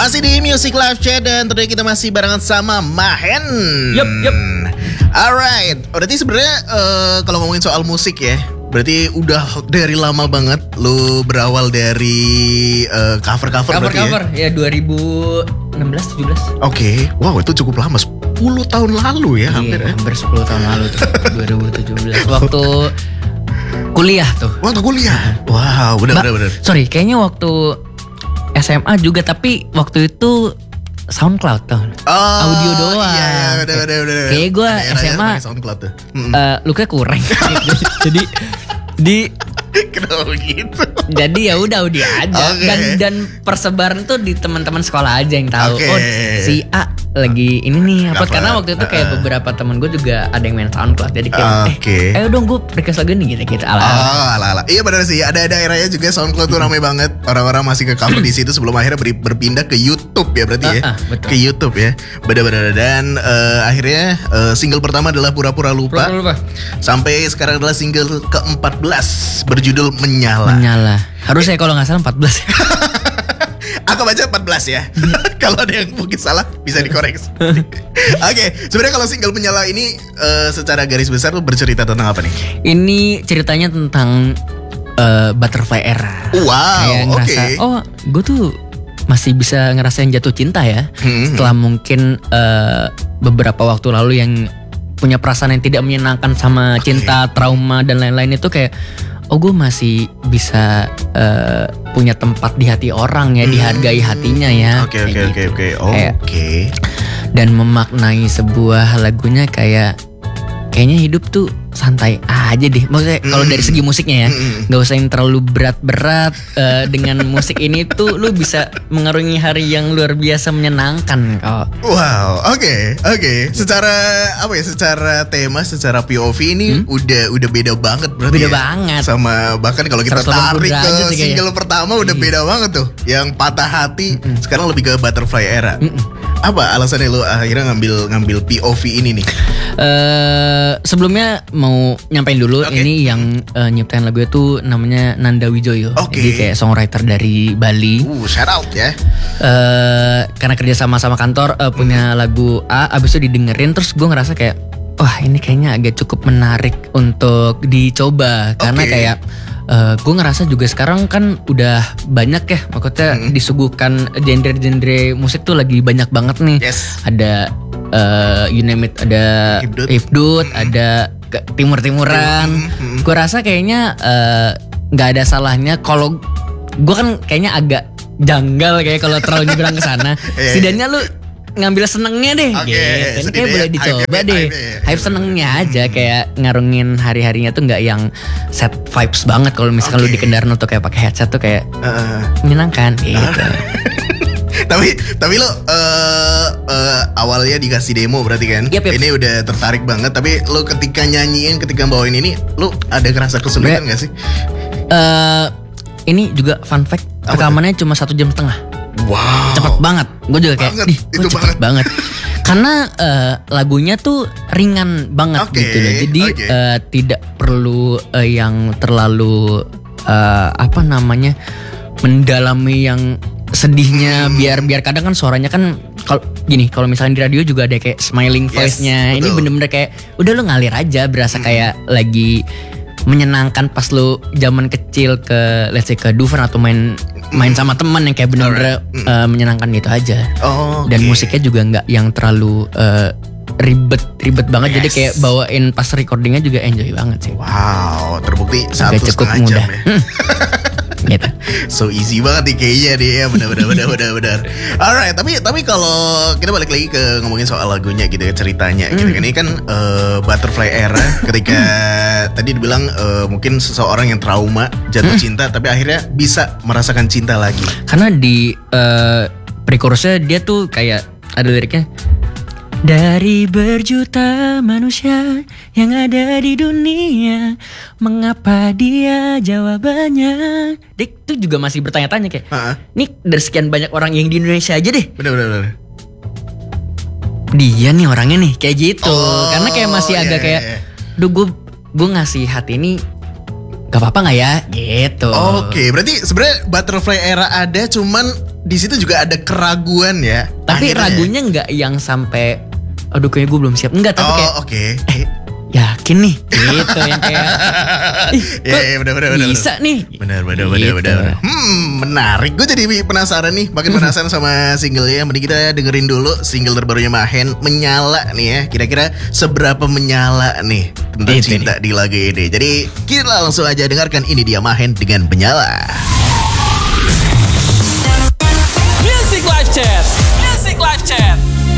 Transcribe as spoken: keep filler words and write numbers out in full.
Masih di Music Live Chat dan tentunya kita masih barengan sama Mahen. Yup, yup. Alright, berarti sebenarnya uh, kalau ngomongin soal musik ya, berarti udah dari lama banget lu berawal dari uh, cover-cover berarti Cover-cover ya? ya dua ribu enam belas tujuh belas. Oke, okay. Wow itu cukup lama, sepuluh tahun lalu ya hampir Iya, ya? hampir sepuluh tahun lalu tuh, dua ribu tujuh belas. Waktu kuliah tuh. Waktu kuliah? Wow, benar-benar. Sorry, kayaknya waktu S M A juga, tapi waktu itu SoundCloud tuh, Oh, audio doang. Iya, iya, bener, bener, bener. Kayak gue S M A SoundCloud tuh. uh, looknya kurang. Jadi di Kenapa gitu? jadi ya udah udah aja. Okay. Dan dan persebaran tuh di teman-teman sekolah aja yang tahu. Okay. Oh si A lagi ini nih apa? Dapet. Karena waktu itu kayak Uh-uh. beberapa teman gue juga ada yang main SoundCloud. Jadi kayak Okay. eh ayo dong gue request lagu nih gitu-gitu ala. Oh, ala-ala. Iya benar sih. Ada daerahnya juga SoundCloud tuh ramai banget. Orang-orang masih ke cover di situ sebelum akhirnya ber- berpindah ke YouTube ya berarti ya. Uh-uh, betul. Ke YouTube ya. Benar-benar dan uh, akhirnya uh, single pertama adalah Pura-pura Lupa. Lupa, lupa. Sampai sekarang adalah single keempat belas berjudul Menyala. Menyala. Harusnya kalau nggak salah empat belas. Aku baca empat belas ya. Kalau ada yang mungkin salah bisa dikoreksi. Oke, okay, sebenarnya kalau single Menyala ini uh, secara garis besar tuh bercerita tentang apa nih? Ini ceritanya tentang uh, butterfly era. Wow, Kayak ngerasa, oke. oh gue tuh masih bisa ngerasain jatuh cinta ya. Hmm. Setelah mungkin uh, beberapa waktu lalu yang punya perasaan yang tidak menyenangkan sama Oke. cinta, trauma dan lain-lain itu kayak, oh gue masih bisa uh, punya tempat di hati orang ya, Hmm. dihargai hatinya ya. Oke, Kayak oke, oke, gitu. oke. Kayak, Oke. dan memaknai sebuah lagunya kayak kayaknya hidup tuh santai aja deh. Maksudnya kalau Mm. dari segi musiknya ya, Mm-mm. nggak usah yang terlalu berat-berat. Eh, dengan musik ini tuh lu bisa mengarungi hari yang luar biasa menyenangkan kok. Wow, oke, oke. Secara apa ya? Secara tema, secara P O V ini Hmm? udah udah beda banget berarti. Beda ya? banget. Sama bahkan kalau kita seratus delapan puluh tarik ke derajat nih kayaknya. single pertama udah Iya. beda banget tuh. Yang Patah Hati sekarang lebih ke Butterfly Era. Mm-mm. Apa alasannya lu akhirnya ngambil ngambil P O V ini nih? Eh, sebelumnya mau nyampein dulu, Oke. ini yang eh, nyiptain lagu itu namanya Nanda Wijoyo. Oke. Jadi kayak songwriter dari Bali. Uh, shout out ya. eh karena kerja sama sama kantor eh, punya lagu A, abis itu didengerin terus gue ngerasa kayak wah ini kayaknya agak cukup menarik untuk dicoba karena Oke. kayak eh, gue ngerasa juga sekarang kan udah banyak ya maksudnya Hmm. disuguhkan genre-genre musik tuh lagi banyak banget nih. Yes. Ada eh, you name it, ada Hipdut. hipdut, Hmm. ada ke- timur-timuran. Hmm, hmm. Gue rasa kayaknya eh, nggak ada salahnya kalau gue kan kayaknya agak janggal kayak kalau terlalu nyebrang ke sana. Iya, Setidaknya lu ngambil senengnya deh Oke, gitu. Ini kayak setidaknya boleh dicoba hype-nya, deh. hype-nya, Hype senengnya aja kayak ngarungin hari-harinya tuh nggak yang set vibes banget kalau misalkan lu Oke. di kendaraan atau kayak pakai headset tuh kayak Uh, menyenangkan gitu. tapi tapi lo uh, uh, awalnya dikasih demo berarti kan? Yap, yap. Ini udah tertarik banget. Tapi lo ketika nyanyiin, ketika bawain ini, lo ada ngerasa kesulitan Bre- gak sih? Eh ini juga fun fact, Apa rekamannya cuma satu jam setengah. Wow. Cepet banget. Gue juga kayak, Banget, ih, kok itu cepet banget." banget. Karena eh, lagunya tuh ringan banget Oke, gitu loh. Jadi oke. eh, tidak perlu eh, yang terlalu eh, apa namanya mendalami yang sedihnya. Hmm. Biar biar kadang kan suaranya kan kalau gini, kalau misalnya di radio juga ada kayak smiling Yes, voice-nya. Ini betul. bener-bener kayak udah lu ngalir aja, berasa kayak lagi menyenangkan pas lu zaman kecil ke let's say ke Dufan atau main main sama teman yang kayak bener-bener Alright. eh, menyenangkan gitu aja. Oh, Dan oke. musiknya juga nggak yang terlalu eh, ribet ribet banget. Jadi Yes. kayak bawain pas recordingnya juga enjoy banget sih. Wow, terbukti Agak satu cukup setengah mudah. jam ya. Hmm. Gitu. So easy banget nih kayaknya dia ya, benar-benar benar-benar benar. Alright, tapi tapi kalau kita balik lagi ke ngomongin soal lagunya gitu ya, ceritanya gitu kan. Ini kan eh, Butterfly Era ketika tadi dibilang eh, mungkin seseorang yang trauma, jatuh cinta tapi akhirnya bisa merasakan cinta lagi. Karena di uh, pre-chorusnya dia tuh kayak ada liriknya. Dari berjuta manusia yang ada di dunia, mengapa dia jawabannya? Dik tuh juga masih bertanya-tanya kayak, Heeh. nih dari sekian banyak orang yang di Indonesia aja deh, Benar-benar benar. dia nih orangnya nih kayak gitu. Oh, Karena kayak masih iya, agak iya, kayak, iya. duh gue gue ngasih hati ini gak apa-apa nggak ya gitu. Oke, berarti sebenarnya Butterfly Era ada cuman di situ juga ada keraguan ya. Tapi akhirnya. ragunya nggak yang sampai aduh kayaknya gue belum siap. Enggak, tapi Oh kayak oke. eh yakin nih gitu yang kayak ih, Ya, kok ya, bener, bener, bener, bisa nih. Benar, benar, benar, Gitu. benar. Hmm, menarik. Gue jadi penasaran nih, makin penasaran sama singlenya. Mending kita dengerin dulu single terbarunya Mahen, Menyala nih ya. Kira-kira seberapa menyala nih tentang Itu cinta di lagu ini. Jadi kita langsung aja dengarkan, ini dia Mahen dengan Menyala.